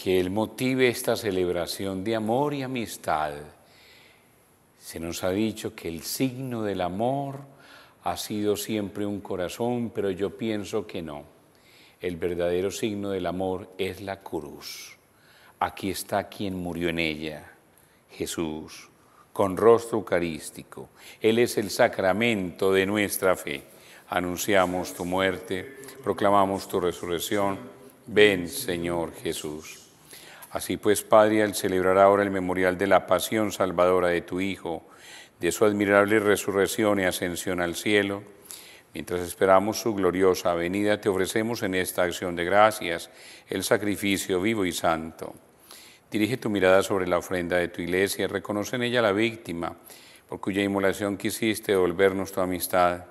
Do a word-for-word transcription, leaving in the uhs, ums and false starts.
que Él motive esta celebración de amor y amistad. Se nos ha dicho que el signo del amor ha sido siempre un corazón, pero yo pienso que no. El verdadero signo del amor es la cruz. Aquí está quien murió en ella, Jesús, con rostro eucarístico. Él es el sacramento de nuestra fe. Anunciamos tu muerte, proclamamos tu resurrección. Ven, Señor Jesús. Así pues, Padre, al celebrar ahora el memorial de la pasión salvadora de tu Hijo, de su admirable resurrección y ascensión al cielo, mientras esperamos su gloriosa venida, te ofrecemos en esta acción de gracias el sacrificio vivo y santo. Dirige tu mirada sobre la ofrenda de tu iglesia y reconoce en ella la víctima, por cuya inmolación quisiste devolvernos tu amistad.